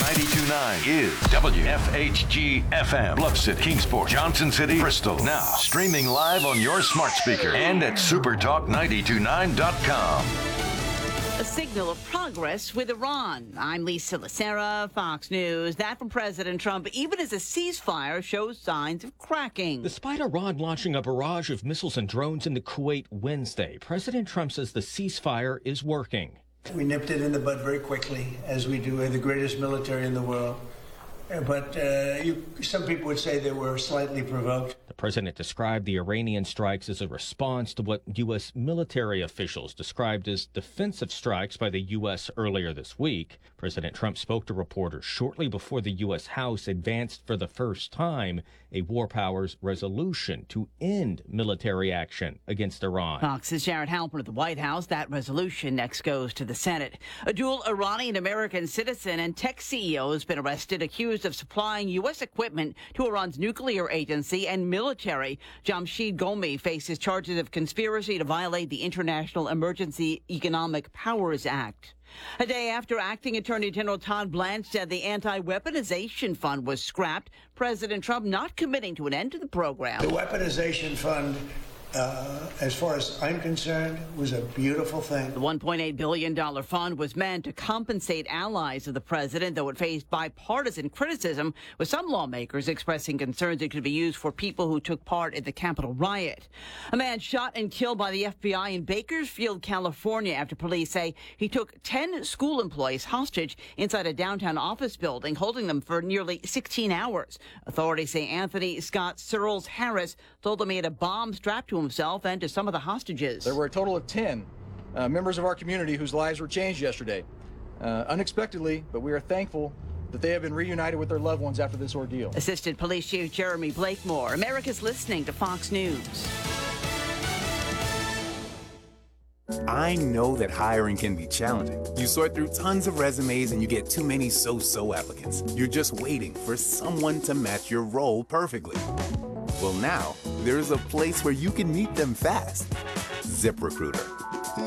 92.9 is WFHG FM. Bluff City, Kingsport, Johnson City, Bristol. Now, streaming live on your smart speaker and at supertalk929.com. A signal of progress with Iran. I'm Lisa Lacera, Fox News. That from President Trump, even as a ceasefire shows signs of cracking. Despite Iran launching a barrage of missiles and drones into Kuwait Wednesday, President Trump says the ceasefire is working. We nipped it in the bud very quickly, as we do. We're the greatest military in the world. But some people would say they were slightly provoked. The president described the Iranian strikes as a response to what U.S. military officials described as defensive strikes by the U.S. earlier this week. President Trump spoke to reporters shortly before the U.S. House advanced for the first time a war powers resolution to end military action against Iran. Fox's Jared Halpern at the White House. That resolution next goes to the Senate. A dual Iranian-American citizen and tech CEO has been arrested, accused of supplying U.S. equipment to Iran's nuclear agency and military. Jamshid Ghomi faces charges of conspiracy to violate the International Emergency Economic Powers Act. A day after Acting Attorney General Todd Blanche said the anti-weaponization fund was scrapped, President Trump not committing to an end to the program. The weaponization fund, as far as I'm concerned, was a beautiful thing. The $1.8 billion fund was meant to compensate allies of the president, though it faced bipartisan criticism, with some lawmakers expressing concerns it could be used for people who took part in the Capitol riot. A man shot and killed by the FBI in Bakersfield, California, after police say he took 10 school employees hostage inside a downtown office building, holding them for nearly 16 hours. Authorities say Anthony Scott Searles Harris told them he had a bomb strapped to himself and to some of the hostages. There were a total of 10 members of our community whose lives were changed yesterday, unexpectedly, but we are thankful that they have been reunited with their loved ones after this ordeal. Assistant Police Chief Jeremy Blakemore. America's listening to Fox News. I know that hiring can be challenging. You sort through tons of resumes and you get too many so-so applicants. You're just waiting for someone to match your role perfectly. Well, now, there's a place where you can meet them fast. ZipRecruiter.